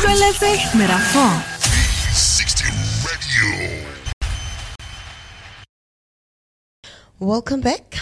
utlweletse Merafong 60 Radio. Welcome back.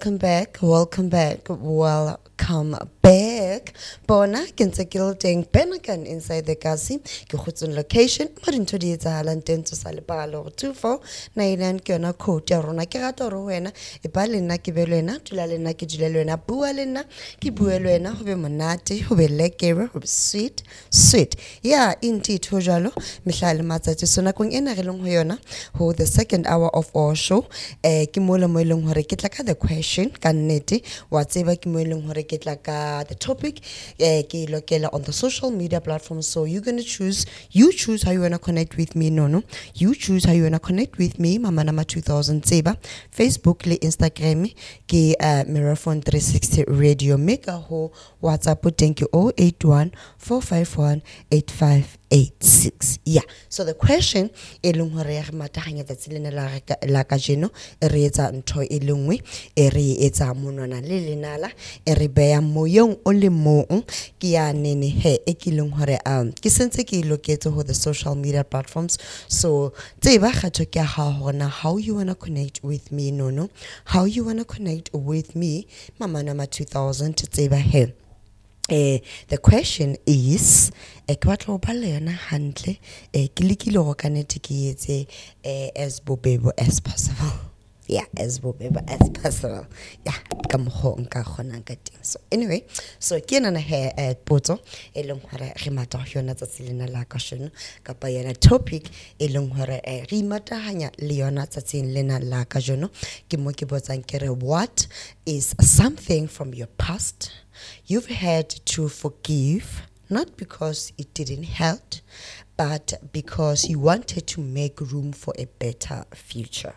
Bona ke ntse ke le teng Benakan inside the Kasi ke khutsun location mo dintho di etsahalang teng tso sa lepalo 2499 ke yona code ya rona ke rata re wena e ba le nna ke be le wena dula le nna ke dula le wena bua le nna ke bue le wena ho be monate ho be lekere ho be sweet yeah indeed ho jalo mihlale matsatsi sona kong ena re leng ho yona ho the second hour of our show ke mo le mo ileng hore ke tla ka the question ka nnete wa tseba ke mo ileng hore ke tla ka the topic ke lokela on the social media platforms, so you choose how you want to connect with me. You choose how you want to connect with me. Mama Nama 2000 Seba Facebook le Instagram ke Merafong 360 Radio mega ho WhatsApp thank you 081 451 8586. Yeah, so the question eleng hore ya mata hanya tsatsile la ka jeno re etsa ntho e lengwe e re etsa monwana le lenala e re beya moyong o le mong ke ya nene he e ke leng hore ke sentse ke loketse ho the social media platforms, so tseba kgatho ke ha hona how you want to connect with me how you want to connect with me Mama Nama 2000 tseba he. The question is ke batla ho bala yona hantle ke lekile go ka nete ke etse as bobebo as possible. Yeah, as bobebo as possible. Yeah, ka mo nka khona ka teng. So anyway, so ke nana he potso e leng hore re mata yona tsatsing la ka shono kapa yona topic e leng hore re imatahanya le yona tsatsing lena la ka jono ke mo ke botsang ke re what is something from your past you've had to forgive, not because it didn't hurt, but because you wanted to make room for a better future.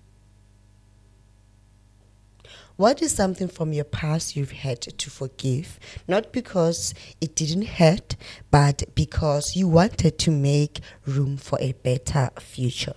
What is something from your past you've had to forgive, not because it didn't hurt, but because you wanted to make room for a better future?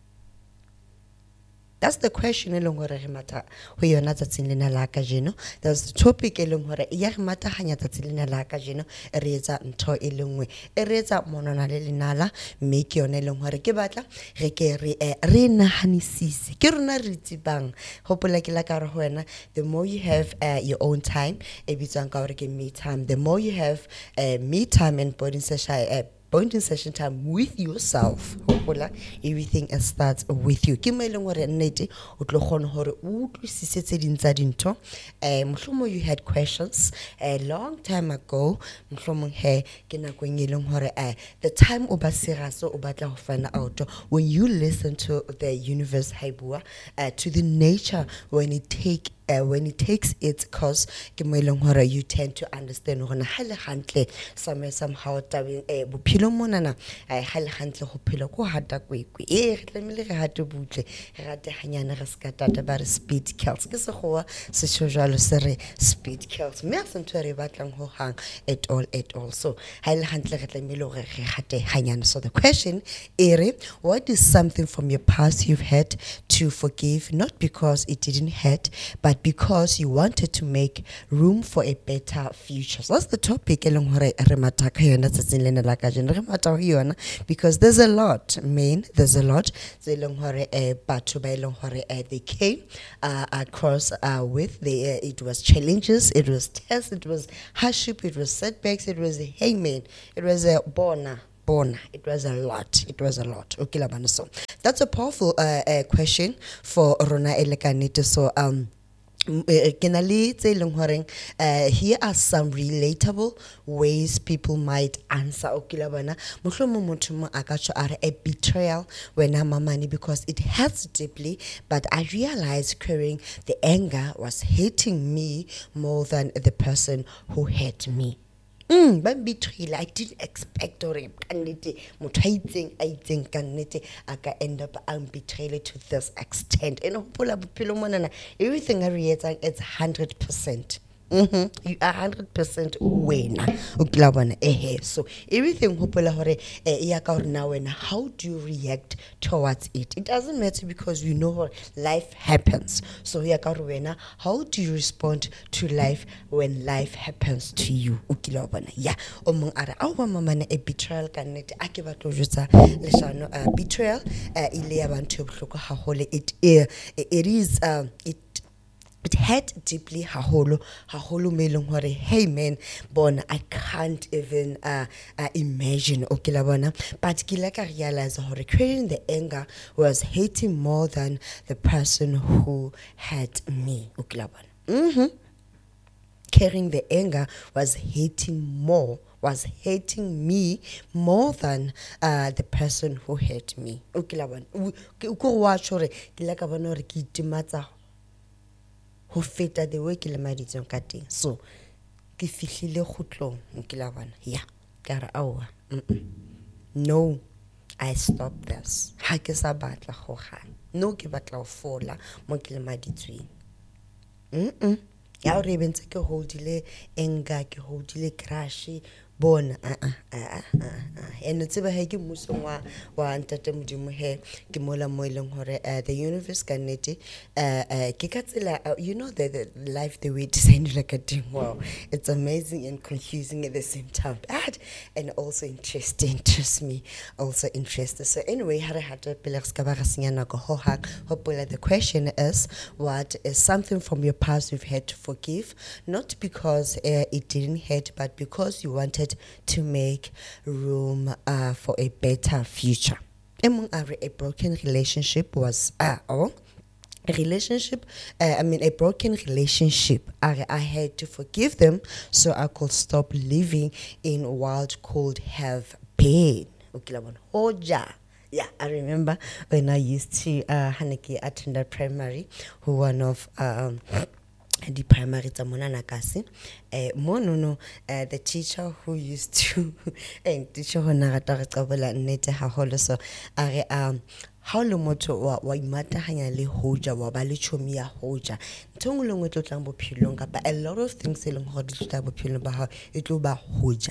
That's the question eleng hore re mata ho yona tsatsing lena la ka jeno. That's the topic eleng hore ya re mata hanya tsatsing lena la ka jeno re etsa ntho e lengwe e re etsa monana le lenala mme ke yona eleng hore ke batla re ke re nahanisise ke rona re tsibang hopola ke la ka re ho wena the more you have your own time e bitswang ka hore ke me time, the more you have me time and bonding session time with yourself. Hopola everything starts with you. Ke mo eleng hore nnete o tlo khona hore o utlwisise tse ding tsa dintho mohlomong you had questions a long time ago mohlomong he ke nakong e leng hore the time o ba serious o batla ho find out when you listen to the universe haibua to the nature when it takes its course ke mo eleng hore you tend to understand hore ha le hantle somehow tabeng bophelo monana ha le hantle go phela go hata kwekwe re tlamile re hate butle re rate hanyane re ska tata ba re speed kills ke se goa se tshojalo se re speed kills me a sentho re batlang ho hang at all, so ha le hantle re tlamile re hate hanyane. So the question is, what is something from your past you've had to forgive, not because it didn't hurt, but because you wanted to make room for a better future? So that's the topic eleng hore re mata ka yona tsatsing lena la ka jeno re mata ho yona because there's a lot tse eleng hore batho ba eleng hore they came across with it was challenges, it was tests, it was hardship, it was setbacks, it was it was a bona, it was a lot. Okay, labana. So that's a powerful question for Rona Elekanite. So here are some relatable ways people might answer. A betrayal when I'm money because it hurts deeply, but I realized carrying the anger was hurting me more than the person who hurt me. But betrayal, I didn't expect or kannete motho a itseng kannete aka end up betrayal to this extent. And hopola bophelo monana everything I react it's 100%. You are 100% wena. Ukila bona ehe. So everything hopola hore ya ka hore na wena, how do you react towards it? It doesn't matter because we know hore life happens. So ya ka hore wena, how do you respond to life when life happens to you? Ukila bona. Yeah. O mong ara a wa mamane a betrayal ka nnete a ke batlo jotsa leshano betrayal ile ya bantho bohloko haholo. It is it hurt deeply haholo meleng hore hey man bona I can't even imagine okila bona, but ke la ka realize hore carrying the anger was hating more than the person who hurt me. Okila bona carrying the anger was hating me more than the person who hurt me. Okila bona ko watch hore ke la ka bona hore ke itimatsa ho feta the way ke le maditsong ka teng. So ke fihlile khutlong ke la bona ya ka ra awa no, I stop this ha ke sa batla go gang no ke batla go fola mo ke le maditsweng ya re bentse ke holdile enga ke holdile crush bona ene tseba he ke musong wa ntate modimo he ke mola mo ileng hore the universe ka nete ke ka tsela you know the life the way designed like a thing. Wow, it's amazing and confusing at the same time, and also interesting. Trust me, also interested. So anyway, the question is, what is something from your past you've had to forgive, not because it didn't hurt, but because you wanted to make room for a better future? Among a broken relationship was a broken relationship. I had to forgive them so I could stop living in wild cold have pain. Hoja. Yeah, I remember when I used to Haneke attend primary, who one of the primary Tamona Nakasi, Monono, the teacher who used to teacher Honarata Nete Haholo. So how lo motho wa imata hanya le hoja wa ba le chomi ya hoja ntong lengwe tlo tlang bophelong kapa a lot of things eleng hore di tla bophelong ba ha e tlo ba hoja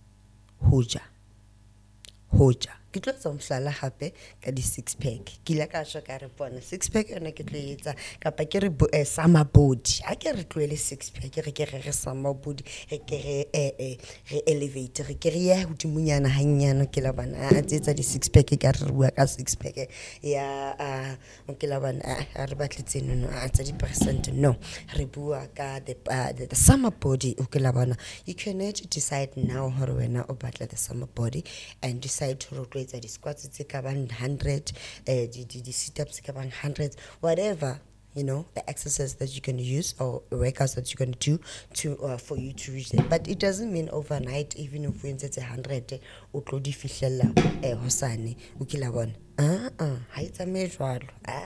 ke tlo tsa mhlala hape ka di 6 pack ke la ka sho ka re bona 6 pack yona ke tlo etsa kapa ke re summer body a ke re tloele 6 pack ke re summer body ke re elevate re ke re ya hodimunyana hanyana ke la bana a tsetsa di 6 pack ka re bua ka 6 pack ya ke la bana a re batletse no a tsa di percent no re bua ka the summer body o ke la bana. You cannot decide now hore wena o batla the summer body and decide to the squats it's ka 100 the sit-ups ka 100 whatever, you know, the exercise that you're going to use or workouts that you're going to do to for you to reach there. But it doesn't mean overnight, even if we set 100 o tlo di fihlela hosane o ke la bona ha itsa me jwalo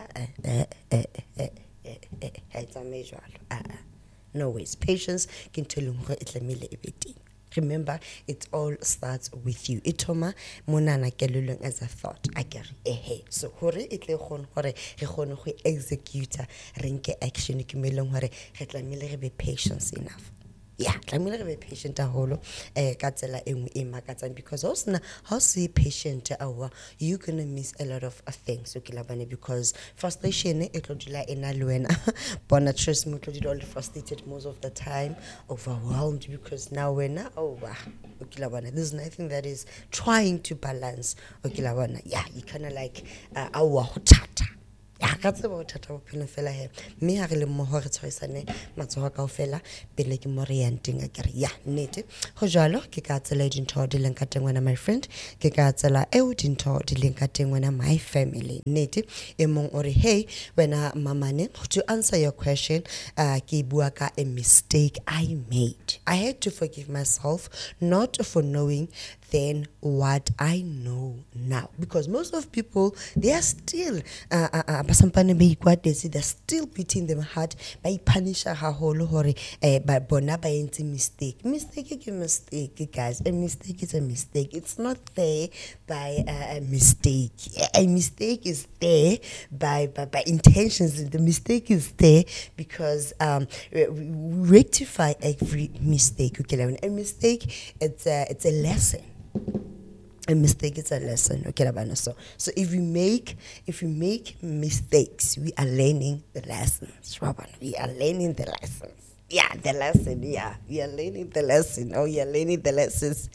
ha itsa me jwalo no ways. Patience can tell you hore e tlamile e beteng. Remember, it all starts with you. Itoma monana kelulong as a thought. I get so hore itle khon hore re khone go execute renke action ke melong hore re tlamile re be patience enough. Yeah, tlamile re be patient haholo ka tsela engwe e makatsang, because how see patient you're gonna miss a lot of things because frustration e tlo dula ena le wena bona trust me tlo dula all frustrated most of the time, overwhelmed because now wena there's nothing that is trying to balance yeah, you kind of like tata ya ka tsebo thata bophelo fela he mme ha re le mo hore tshwaisane matsoho ka ofela pele ke more yanting a kere ya nete go jalo ke ka tsela dintho di leng ka tengwana my friend ke ka tsela e o dintho di leng ka tengwana my family nete e mong ore hey wena mamane to answer your question ke bua ka a mistake I made. I had to forgive myself not for knowing than what I know now. Because most of people, they are still, they're still beating them hard by punish haholo hore by bona by mistake. Mistake is a mistake, guys. A mistake is a mistake. It's not there by a mistake. A mistake is there by intentions. The mistake is there because we rectify every mistake. Okay, a mistake, it's a lesson. A mistake is a lesson. Okay, so if we make mistakes, we are learning the lessons. We are learning the lessons. Yeah, the lesson. Yeah, we are learning the lesson. Oh, you're learning the lessons.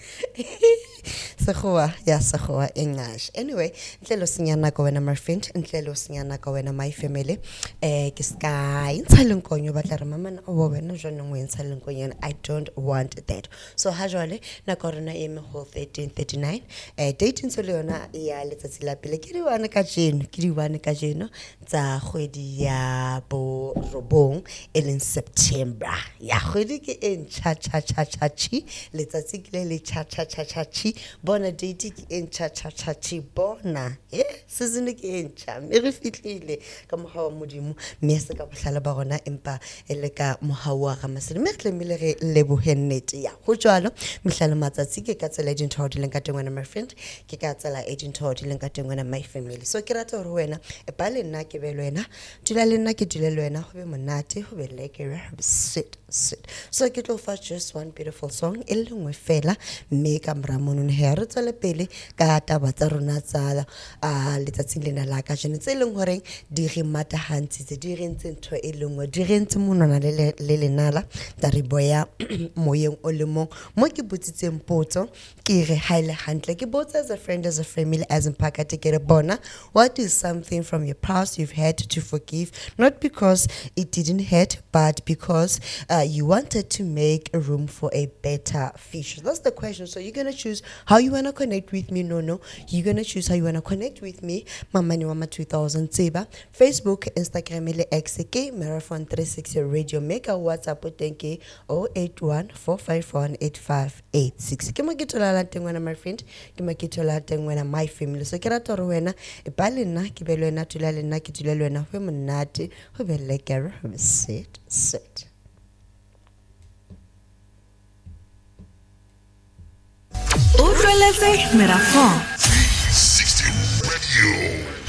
Sakhoa English. Anyway, ntlelo senyana ka wena my friend, ntlelo senyana ka wena my family. Ke ska intsaleng konyo batla re mama na o wena jwanong o intsaleng konyo. I don't want that. So ha jwale na korona e me ho 1339. Dating so le yona ya letsatsi la pele ke di wana ka jeno tsa kgwedi ya bo robong eleng September. Ya kgwedi ke en cha chi letsatsi ke le cha chi bona date ke en cha chi bona season ke en cha me re fitlile ka moha wa modimo me se ka bohlala ba rona empa ele ka moha wa ga masedi me tlemile re lebohennete ya go jwalo mehlala matsatsi ke ka tsela dintho di leng ka tengwana my friend ke ka tsela dintho di leng ka tengwana my family so ke rata hore wena e ba le nna ke be le wena dula le nna ke dule le wena go be monate go be lekere sit so ke tlo fa just one beautiful song e lengwe fela mme ka mramono ne re tswele pele ka taba tsa rona tsa letsatsing lena la ka jene tse leng hore di re mata hantsi tse di rentse ntho e lengwe di rentse monwana le lenala ta re boya moyeng o le mong mo ke botsitseng potso ke re haile hantle ke botsa as a friend as a family as in pakate ke re bona what is something from your past you've had to forgive not because it didn't hurt but because you wanted to make a room for a better future. That's the question. So you're gonna choose how you wanna connect with me. No, you're gonna choose how you wanna connect with me. Mamani Mama 2000 Seba, Facebook, Instagram, ile XK, Marathon 360 Radio, make a WhatsApp utenke 081-451-8586. Kima kitola tengwana my friend, kima kitola tengwana my family. So kira toro wena, ibali na kibelo na tulale na kitulelo na hwe monate, hwe lekere, hwe sit. Utlweletse Marathon 360 Radio.